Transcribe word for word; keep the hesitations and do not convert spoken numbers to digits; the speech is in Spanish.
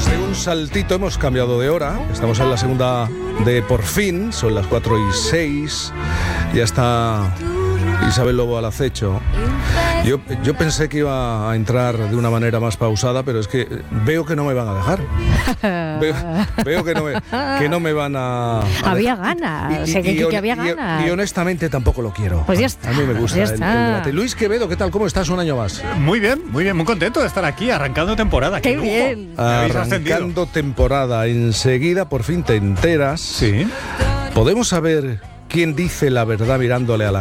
Después de un saltito hemos cambiado de hora. Estamos en la segunda de Por Fin. Son las cuatro y seis. Ya está Isabel Lobo al acecho. Yo, yo pensé que iba a entrar de una manera más pausada, pero es que veo que no me van a dejar. Veo, veo que, no me, que no me van a... a había dejar. ganas, Y, o sea, que, y, que, que había y, ganas. Y, y honestamente tampoco lo quiero. Pues ya está. A mí me gusta pues el, el ya está. debate. Luis Quevedo, ¿qué tal? ¿Cómo estás un año más? Muy bien, muy bien, muy contento de estar aquí arrancando temporada. ¡Qué lujo! bien! Me habéis ascendido. Arrancando temporada. Enseguida por fin te enteras. Sí. ¿Podemos saber quién dice la verdad mirándole a la